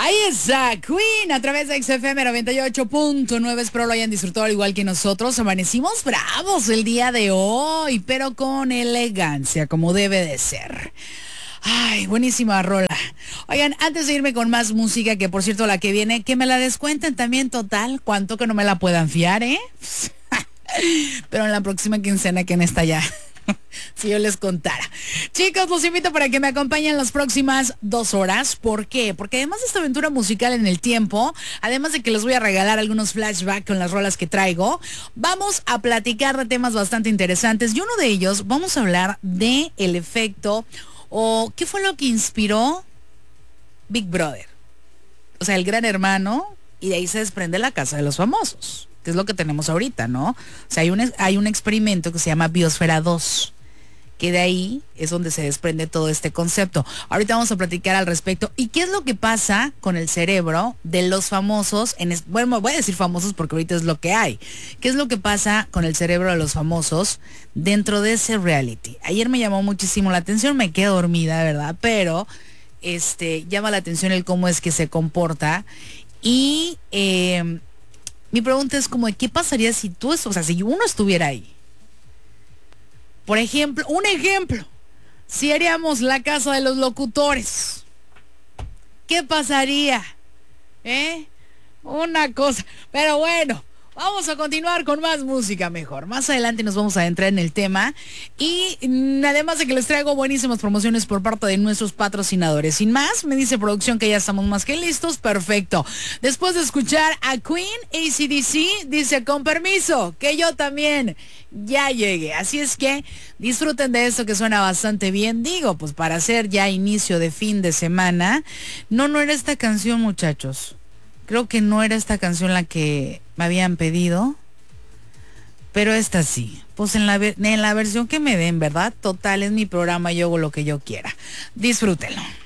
Ahí está, Queen, a través de XFM 98.9. Espero lo hayan disfrutado al igual que nosotros. Amanecimos bravos el día de hoy, pero con elegancia, como debe de ser. Ay, buenísima rola. Oigan, antes de irme con más música, que por cierto la que viene, que me la descuenten también total, cuánto que no me la puedan fiar, ¿eh? Pero en la próxima quincena, que en esta ya. Si yo les contara. Chicos, los invito para que me acompañen las próximas 2 horas. ¿Por qué? Porque además de esta aventura musical en el tiempo, además de que les voy a regalar algunos flashbacks con las rolas que traigo, vamos a platicar de temas bastante interesantes. Y uno de ellos, vamos a hablar de el efecto o qué fue lo que inspiró Big Brother. O sea, el Gran Hermano, y de ahí se desprende la Casa de los Famosos, que es lo que tenemos ahorita, ¿no? O sea, hay un experimento que se llama Biosfera 2, que de ahí es donde se desprende todo este concepto. Ahorita vamos a platicar al respecto. ¿Y qué es lo que pasa con el cerebro de los famosos? Bueno, voy a decir famosos porque ahorita es lo que hay. ¿Qué es lo que pasa con el cerebro de los famosos dentro de ese reality? Ayer me llamó muchísimo la atención, me quedé dormida, ¿verdad? Pero llama la atención el cómo es que se comporta. Y mi pregunta es como, ¿qué pasaría si si uno estuviera ahí? Por ejemplo, si haríamos la casa de los locutores, ¿qué pasaría? Una cosa, pero bueno, vamos a continuar con más música mejor. Más adelante nos vamos a entrar en el tema y además de que les traigo buenísimas promociones por parte de nuestros patrocinadores. Sin más, me dice producción que ya estamos más que listos. Perfecto. Después de escuchar a Queen, AC/DC dice con permiso que yo también ya llegué. Así es que disfruten de esto que suena bastante bien. Digo, pues para hacer ya inicio de fin de semana. No era esta canción, muchachos. Creo que no era esta canción la que me habían pedido, pero esta sí. Pues en la versión que me den, ¿verdad? Total, es mi programa, yo hago lo que yo quiera. Disfrútenlo.